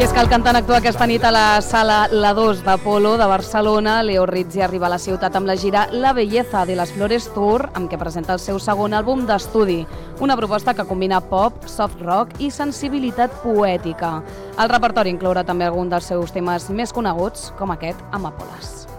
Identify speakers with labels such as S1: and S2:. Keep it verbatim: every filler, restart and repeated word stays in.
S1: I és que el cantant actua aquesta nit a la sala La dos d'Apolo de Barcelona. Leo Rizzi arriba a la ciutat amb la gira La Belleza de las Flores Tour, amb què presenta el seu segon àlbum d'estudi, una proposta que combina pop, soft rock i sensibilitat poètica. El repertori inclourà també algun dels seus temes més coneguts, com aquest, Amapoles.